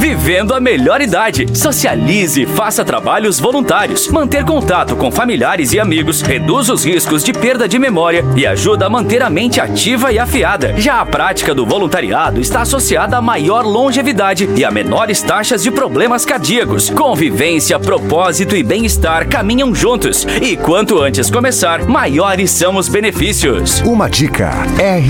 Vivendo a melhor idade. Socialize, faça trabalhos voluntários. Manter contato com familiares e amigos reduz os riscos de perda de memória e ajuda a manter a mente ativa e afiada. Já a prática do voluntariado está associada a maior longevidade e a menores taxas de problemas cardíacos. Convivência, propósito e bem-estar caminham juntos. E quanto antes começar, maiores são os benefícios. Uma dica: